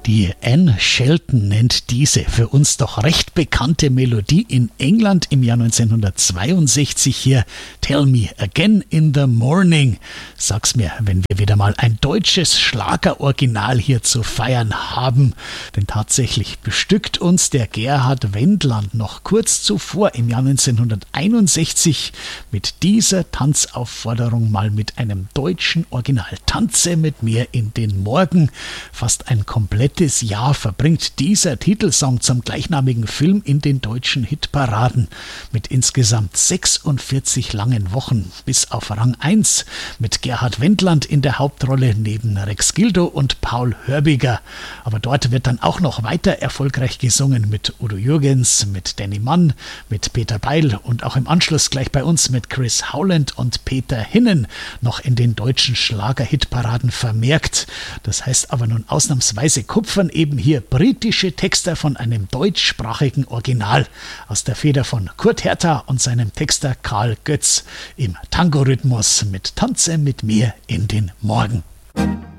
Die Anne Shelton nennt diese für uns doch recht bekannte Melodie in England im Jahr 1962 hier Tell Me Again in the Morning. Sag's mir, wenn wir wieder mal ein deutsches Schlageroriginal hier zu feiern haben. Denn tatsächlich bestückt uns der Gerhard Wendland noch kurz zuvor im Jahr 1961 mit dieser Tanzaufforderung mal mit einem deutschen Original. Tanze mit mir in den Morgen. Fast ein komplettes Jahr verbringt dieser Titelsong zum gleichnamigen Film in den deutschen Hitparaden mit insgesamt 46 langen Wochen bis auf Rang 1 mit Gerhard Wendland in der Hauptrolle neben Rex Gildo und Paul Hörbiger. Aber dort wird dann auch noch weiter erfolgreich gesungen mit Udo Jürgens, mit Danny Mann, mit Peter Beil und auch im Anschluss gleich bei uns mit Chris Howland und Peter Hinnen noch in den deutschen Schlager-Hitparaden vermerkt. Das heißt aber nun ausnahmsweise kupfern eben hier britische Texter von einem deutschsprachigen Original aus der Feder von Kurt Herta und seinem Texter Karl Götz im Tango-Rhythmus mit Tanze mit mir in den Morgen.